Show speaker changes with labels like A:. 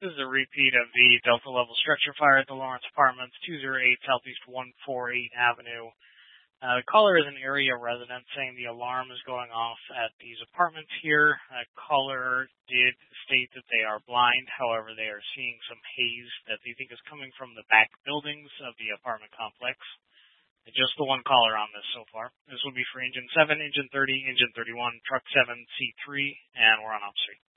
A: This is a repeat of the Delta level structure fire at the Lawrence Apartments, 208 Southeast 148 Avenue. The caller is an area resident saying the alarm is going off at these apartments here. Caller did state that they are blind. However, they are seeing some haze that they think is coming from the back buildings of the apartment complex. Just the one caller on this so far. This will be for Engine 7, Engine 30, Engine 31, Truck 7, C3, and we're on Op Street.